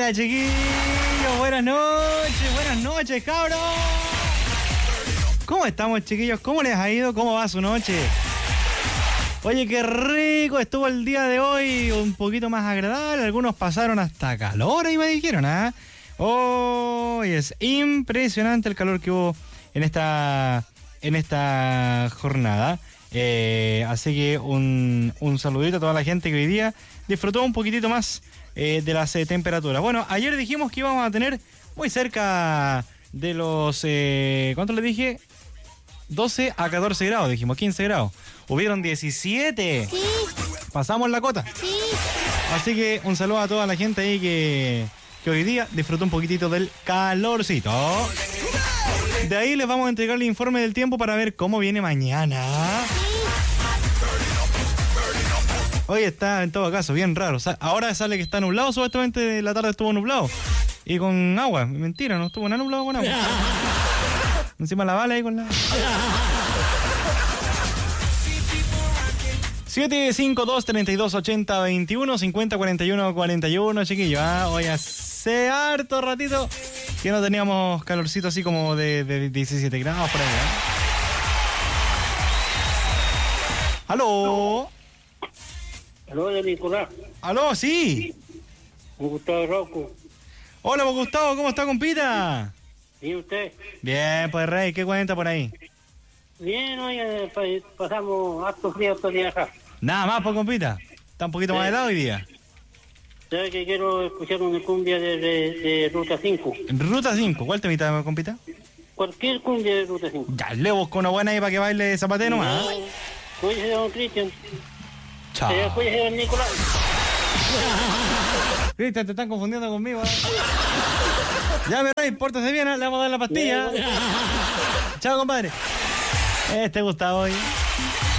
Hola, chiquillos, buenas noches, cabros. ¿Cómo estamos, chiquillos? ¿Cómo les ha ido? ¿Cómo va su noche? Oye, qué rico estuvo el día de hoy, un poquito más agradable. Algunos pasaron hasta calor y me dijeron, ¿ah? Oh, es impresionante el calor que hubo en esta jornada. Así que un saludito a toda la gente que hoy día disfrutó un poquitito más de las temperaturas. Bueno, ayer dijimos que íbamos a tener muy cerca de los... ¿cuánto le dije? 12 a 14 grados, dijimos, 15 grados. Hubieron 17. Sí. Pasamos la cota. Sí. Así que un saludo a toda la gente ahí que hoy día disfrutó un poquitito del calorcito. De ahí les vamos a entregar el informe del tiempo para ver cómo viene mañana. Hoy está en todo caso bien raro. O sea, ahora sale que está nublado, supuestamente la tarde estuvo nublado. Y con agua. Mentira, no estuvo nada nublado con agua. Encima la bala ahí con la... 752-3280-21 50-41-41, chiquillo. Hoy hace harto ratito que no teníamos calorcito así como de 17 grados por ahí. ¿Aló? Aló, de Nicolás. ¿Aló? Sí. Gustavo Rocco. Hola, pues, Gustavo, ¿cómo está, compita? ¿Y usted? Bien, pues, Rey, ¿qué cuenta por ahí? Bien, hoy pasamos harto frío estos días acá. Nada más, pues, compita. Está un poquito más helado hoy día. ¿Sabes que quiero escuchar una cumbia de Ruta 5? Ruta 5, ¿cuál temita, compita? Cualquier cumbia de Ruta 5. Ya, le busco una buena ahí para que baile zapateo nomás. Cuídese, don Cristian. Chao. Cuídese, don Nicolás. Cristian, te están confundiendo conmigo. Ya, mi Rey, pórtese bien, le vamos a dar la pastilla. Chao, compadre. Gustavo hoy.